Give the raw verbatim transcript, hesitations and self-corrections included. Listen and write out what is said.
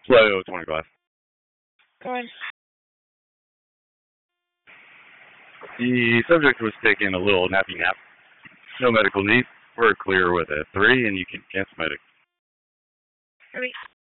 Slow twenty glass. Go on. The subject was taking a little nappy nap. No medical need. We're clear with a three, and you can cancel medic. Three.